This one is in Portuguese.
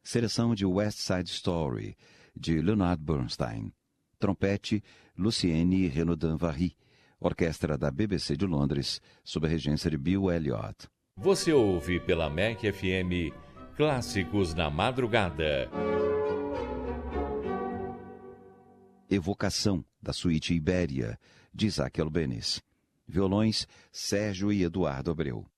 Seleção de West Side Story, de Leonard Bernstein. Trompete, Lucienne Renaudin-Vary. Orquestra da BBC de Londres, sob a regência de Bill Elliott. Você ouve pela MEC FM Clássicos na Madrugada. Evocação, da suíte Ibéria, de Isaac Albéniz. Violões, Sérgio e Eduardo Abreu.